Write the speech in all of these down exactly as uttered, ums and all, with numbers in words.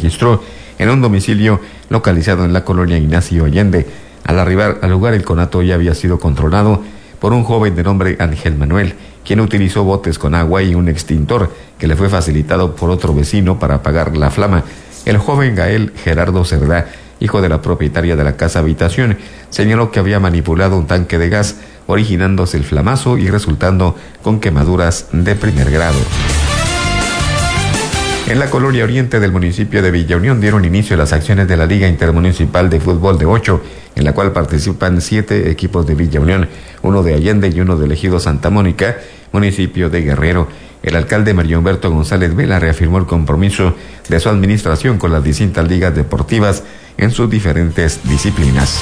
registró en un domicilio localizado en la colonia Ignacio Allende. Al arribar al lugar, el conato ya había sido controlado por un joven de nombre Ángel Manuel, quien utilizó botes con agua y un extintor que le fue facilitado por otro vecino para apagar la flama. El joven Gael Gerardo Cerdá, hijo de la propietaria de la casa habitación, señaló que había manipulado un tanque de gas, originándose el flamazo y resultando con quemaduras de primer grado. En la colonia oriente del municipio de Villa Unión dieron inicio a las acciones de la Liga Intermunicipal de Fútbol de ocho, en la cual participan siete equipos de Villa Unión, uno de Allende y uno del ejido Santa Mónica, municipio de Guerrero. El alcalde Mario Humberto González Vela reafirmó el compromiso de su administración con las distintas ligas deportivas en sus diferentes disciplinas.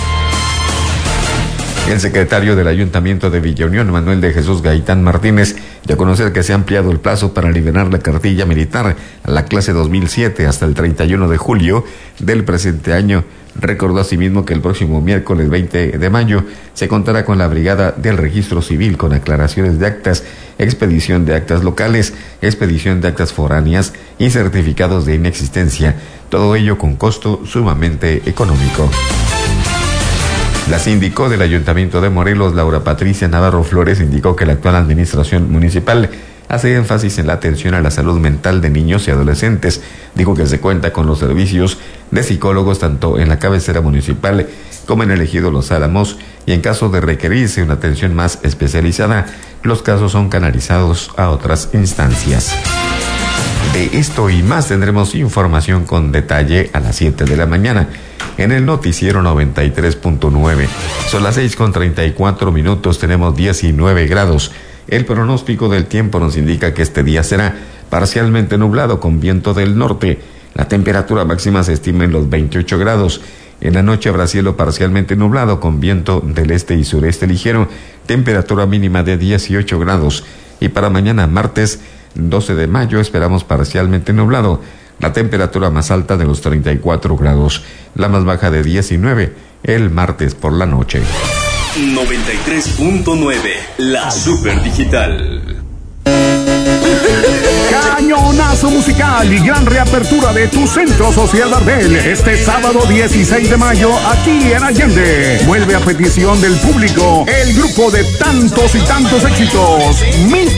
El secretario del Ayuntamiento de Villa Unión, Manuel de Jesús Gaitán Martínez, dio a conocer que se ha ampliado el plazo para liberar la cartilla militar a la clase dos mil siete hasta el treinta y uno de julio del presente año. Recordó asimismo que el próximo miércoles veinte de mayo se contará con la Brigada del Registro Civil con aclaraciones de actas, expedición de actas locales, expedición de actas foráneas y certificados de inexistencia, todo ello con costo sumamente económico. La síndico del Ayuntamiento de Morelos, Laura Patricia Navarro Flores, indicó que la actual administración municipal hace énfasis en la atención a la salud mental de niños y adolescentes. Dijo que se cuenta con los servicios de psicólogos tanto en la cabecera municipal como en el ejido Los Álamos, y en caso de requerirse una atención más especializada, los casos son canalizados a otras instancias. De esto y más tendremos información con detalle a las siete de la mañana en el noticiero noventa y tres punto nueve. Son las seis con treinta y cuatro minutos, tenemos diecinueve grados. El pronóstico del tiempo nos indica que este día será parcialmente nublado con viento del norte. La temperatura máxima se estima en los veintiocho grados. En la noche habrá cielo parcialmente nublado con viento del este y sureste ligero, temperatura mínima de dieciocho grados. Y para mañana martes doce de mayo esperamos parcialmente nublado, la temperatura más alta de los treinta y cuatro grados, la más baja de diecinueve el martes por la noche. noventa y tres punto nueve, la super digital. Cañonazo musical y gran reapertura de tu Centro Social Bardel este sábado dieciséis de mayo aquí en Allende. Vuelve a petición del público el grupo de tantos y tantos éxitos, Mi